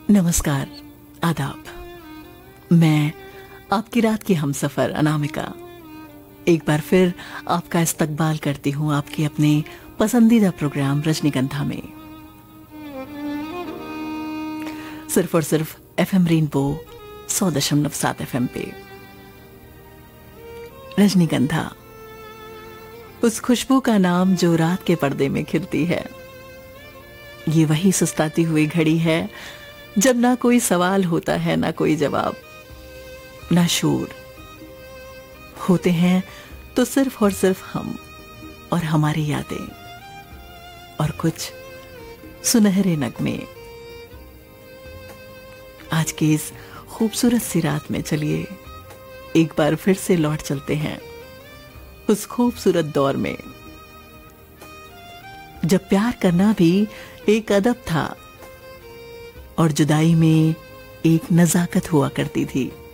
नमस्कार, आदाब। मैं आपकी रात की हमसफर अनामिका एक बार फिर आपका इस्तकबाल करती हूँ आपके अपने पसंदीदा प्रोग्राम रजनीगंधा में। सिर्फ और सिर्फ FM रेनबो 100.7 FM पे रजनीगंधा, उस खुशबू का नाम जो रात के पर्दे में खिलती है। ये वही सुस्ताती हुई घड़ी है जब ना कोई सवाल होता है, ना कोई जवाब, ना शोर। होते हैं तो सिर्फ और सिर्फ हम और हमारी यादें और कुछ सुनहरे नगमे। आज की इस खूबसूरत सी रात में चलिए एक बार फिर से लौट चलते हैं उस खूबसूरत दौर में जब प्यार करना भी एक अदब था और जुदाई में एक नजाकत हुआ करती थी।